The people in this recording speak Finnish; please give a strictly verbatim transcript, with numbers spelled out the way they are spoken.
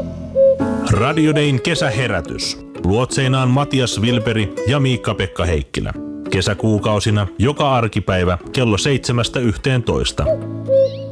Radio Dayn kesäherätys. Luotseinaan Matias Vilperi ja Miikka-Pekka Heikkilä. Kesäkuukausina joka arkipäivä kello seitsemästä yhteentoista.